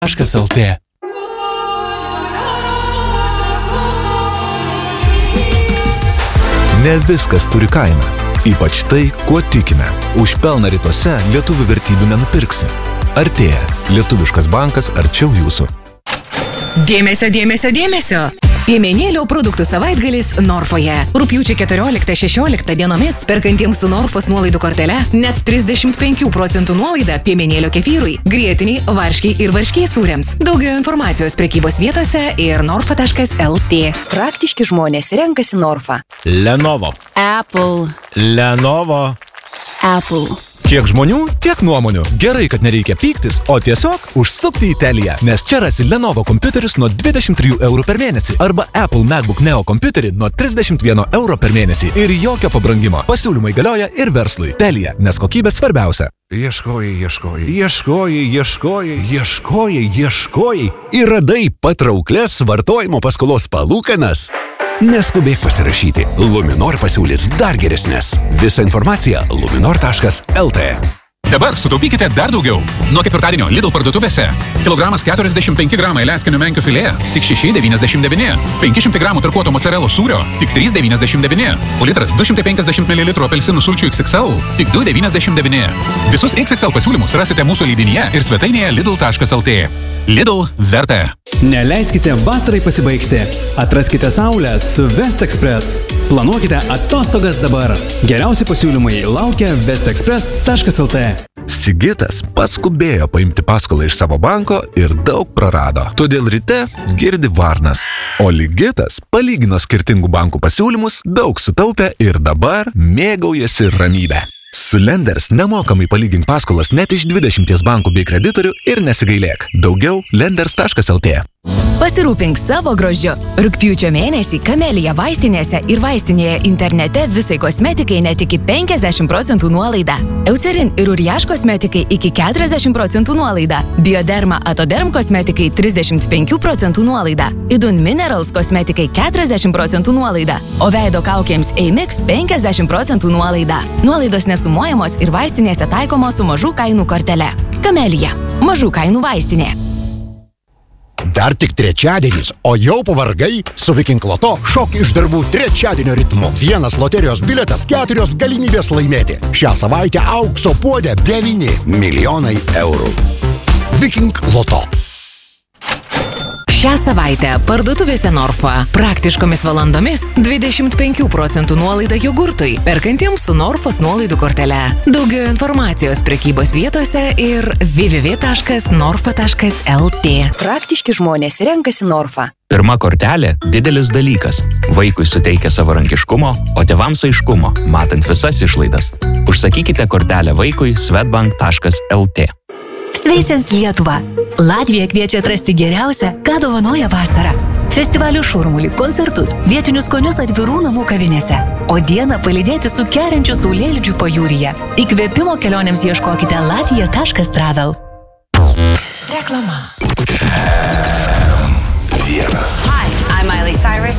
LT. Ne viskas turi kainą, ypač tai, kuo tikime. Už pelną rytuose lietuvių vertybių nenupirksi. Artėja lietuviškas bankas arčiau jūsų. Dėmesio, dėmesio, dėmesio! Piemenėlio produktų savaitgalis Norfoje. Rugpjūčio 14-16 dienomis perkantiems su Norfos nuolaidų kortele net 35% nuolaida piemenėlio kefyrui, grietiniai, varškiai ir varškiai sūriams. Daugiau informacijos prekybos vietose ir norfa.lt. Praktiški žmonės renkasi Norfą. Lenovo. Apple. Lenovo. Apple. Kiek žmonių, tiek nuomonių. Gerai, kad nereikia pyktis, o tiesiog užsukti į Teliją, nes čia rasi Lenovo kompiuterius nuo 23 eurų per mėnesį arba Apple MacBook Neo kompiuterį nuo 31 euro per mėnesį ir jokio pabrangimo. Pasiūlymai galioja ir verslui. Telija, nes kokybė svarbiausia. Ieškojai ir radai patrauklias vartojimo paskolos palūkanas. Neskubėk pasirašyti. Luminor pasiūlys dar geresnės. Visa informacija luminor.lt. Dabar sutaupykite dar daugiau. Nuo ketvirtadienio Lidl parduotuvėse. Kilogramas 45 gramai leskinių menkių filė, tik 6,99. 500 gramų tarkuoto mozzarellos sūrio, tik 3,99. O litras 250 ml apelsinų sulčių XXL, tik 2,99. Visus XXL pasiūlymus rasite mūsų leidinyje ir svetainėje lidl.lt. Lidl verta. Neleiskite vasarai pasibaigti. Atraskite saulę su West Express. Planuokite atostogas dabar. Geriausi pasiūlymai laukia westexpress.lt. Sigitas paskubėjo paimti paskolą iš savo banko ir daug prarado. Todėl ryte girdi varnas. O Ligitas palygino skirtingų bankų pasiūlymus, daug sutaupė ir dabar mėgaujasi ramybę. Su Lenders nemokamai palygink paskolas net iš 20 bankų bei kreditorių ir nesigailėk. Daugiau lenders.lt. Pasirūpink savo grožiu. Rugpjūčio mėnesį Kamelija vaistinėse ir vaistinėje internete visai kosmetikai net iki 50% nuolaida. Eucerin ir Uriaš kosmetikai iki 40% nuolaida. Bioderma Atoderm kosmetikai 35% nuolaida. Idun Minerals kosmetikai 40% nuolaida. O veido kaukėms Eimix 50% nuolaida. Nuolaidos nesumuojamos ir vaistinėse taikomos su mažų kainų kortele. Kamelija. Mažų kainų vaistinė. Dar tik trečiadienis, o jau pavargai? Su Viking Loto šok iš darbų trečiadienio ritmu. Vienas loterijos biletas, 4 galimybės laimėti. Šią savaitę aukso puode 9 milijonai eurų. Viking Loto. Šią savaitę parduotuvėse Norfa. Praktiškomis valandomis 25% nuolaida jogurtui, perkantiems su Norfos nuolaidų kortele. Daugiau informacijos prekybos vietose ir www.norfa.lt. Praktiški žmonės renkasi Norfą. Pirma kortelė – didelis dalykas. Vaikui suteikia savarankiškumo, o tėvams aiškumo, matant visas išlaidas. Užsakykite kortelę vaikui swedbank.lt. Sveicins Lietuvą! Latvija kviečia atrasti geriausią, ką dovanoja vasara. Festivalių šurmulį, koncertus, vietinius skonius atvirų namų kavinėse. O dieną palydėti su keriančiu saulėlydžiu pajūryje. Įkvėpimo kelionėms ieškokite latvija.travel. Reklama. Hi, I'm Miley Cyrus.